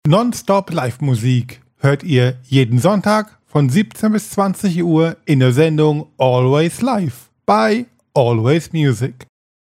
Nonstop Live-Musik hört ihr jeden Sonntag von 17 bis 20 Uhr in der Sendung Always Live bei Always Music.